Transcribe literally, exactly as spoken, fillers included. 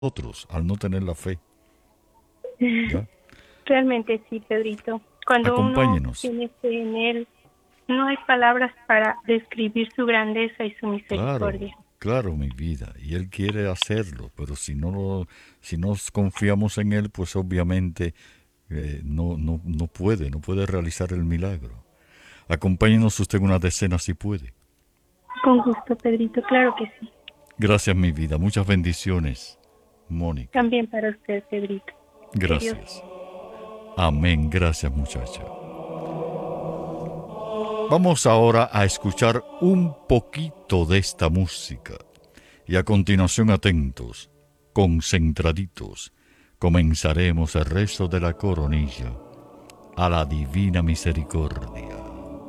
nosotros al no tener la fe. ¿Ya? Realmente sí, Pedrito. Cuando uno Acompáñenos. tiene fe en Él, no hay palabras para describir su grandeza y su Claro, misericordia. claro, mi vida. Y Él quiere hacerlo, pero si no, lo- si no confiamos en Él, pues obviamente eh, no, no, no puede, no puede realizar el milagro. Acompáñenos usted en una decena si puede. Con gusto, Pedrito, claro que sí. Gracias, mi vida. Muchas bendiciones, Mónica. También para usted, Pedrito. Que Dios. Gracias. Amén. Gracias, muchacha. Vamos ahora a escuchar un poquito de esta música. Y a continuación, atentos, concentraditos, comenzaremos el rezo de la coronilla a la divina misericordia.